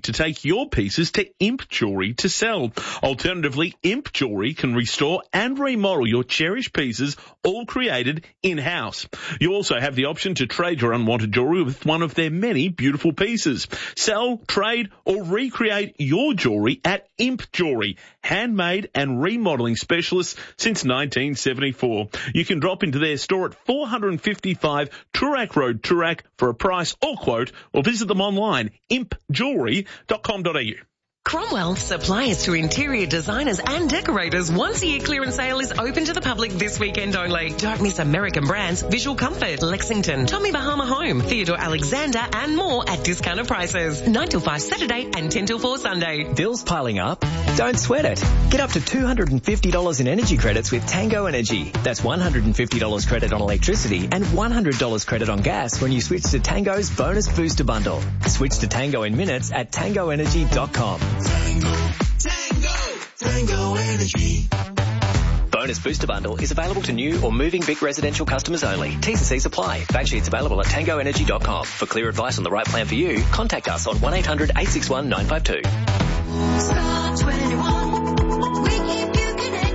to take your pieces to Imp Jewelry to sell. Alternatively, Imp Jewelry can restore and remodel your cherished pieces, all created in-house. You also have the option to trade your unwanted jewelry with one of their many beautiful pieces. Sell, trade, or recreate your jewelry at Imp Jewelry, handmade and remodeling specialists since 1974. You can drop into their store at 455 Toorak Road, Toorak, for a price or quote, or visit them online, impjewelry.com.au. Cromwell, suppliers to interior designers and decorators. Once-a-year clearance sale is open to the public this weekend only. Don't miss American brands, Visual Comfort, Lexington, Tommy Bahama Home, Theodore Alexander and more at discounted prices. 9 till 5 Saturday and 10 till 4 Sunday. Bills piling up? Don't sweat it. Get up to $250 in energy credits with Tango Energy. That's $150 credit on electricity and $100 credit on gas when you switch to Tango's Bonus Booster Bundle. Switch to Tango in minutes at tangoenergy.com. Tango Energy. Bonus Booster Bundle is available to new or moving Vic residential customers only. T's and C's apply. Fact sheets available at tangoenergy.com. For clear advice on the right plan for you, contact us on 1-800-861-952. Star 21. We keep you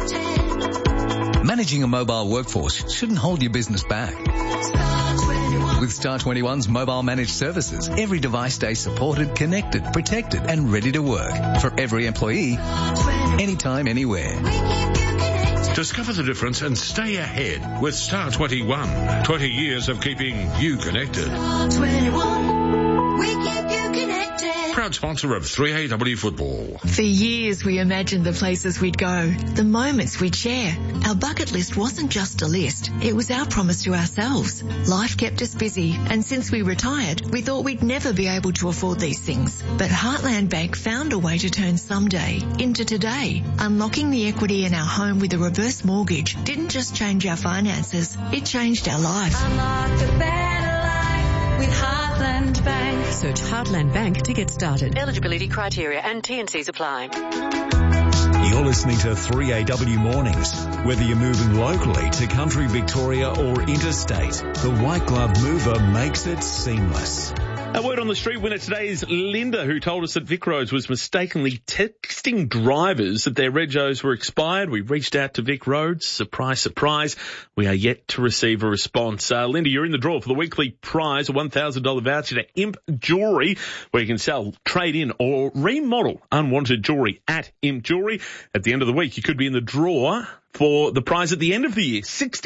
connected. Managing a mobile workforce shouldn't hold your business back. Star 21. With Star 21's mobile managed services, every device stays supported, connected, protected and ready to work for every employee, anytime, anywhere. We keep you connected. Discover the difference and stay ahead with Star 21. 20 years of keeping you connected. Star 21. We keep you connected. Proud sponsor of 3AW Football. For years we imagined the places we'd go, the moments we'd share. Our bucket list wasn't just a list, it was our promise to ourselves. Life kept us busy, and since we retired, we thought we'd never be able to afford these things. But Heartland Bank found a way to turn someday into today. Unlocking the equity in our home with a reverse mortgage didn't just change our finances, it changed our life. Unlock the better life with Heartland Bank. Search Heartland Bank to get started. Eligibility criteria and T&Cs apply. You're listening to 3AW Mornings. Whether you're moving locally to country Victoria or interstate, the White Glove Mover makes it seamless. A word on the street winner today is Linda, who told us that Vic Roads was mistakenly texting drivers that their regos were expired. We reached out to Vic Roads. Surprise, surprise. We are yet to receive a response. Linda, you're in the draw for the weekly prize, a $1,000 voucher to Imp Jewelry, where you can sell, trade in or remodel unwanted jewelry at Imp Jewelry. At the end of the week, you could be in the draw for the prize at the end of the year,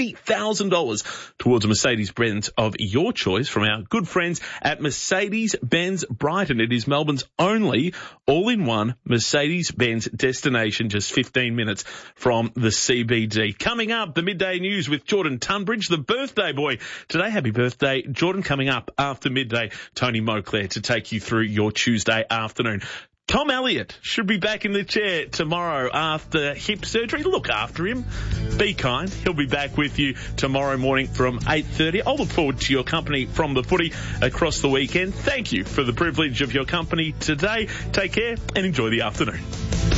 $60,000 towards a Mercedes-Benz of your choice from our good friends at Mercedes-Benz Brighton. It is Melbourne's only all-in-one Mercedes-Benz destination, just 15 minutes from the CBD. Coming up, the midday news with Jordan Tunbridge, the birthday boy. Today, happy birthday, Jordan. Coming up after midday, Tony Moclair to take you through your Tuesday afternoon. Tom Elliott should be back in the chair tomorrow after hip surgery. Look after him. Be kind. He'll be back with you tomorrow morning from 8:30. I'll look forward to your company from the footy across the weekend. Thank you for the privilege of your company today. Take care and enjoy the afternoon.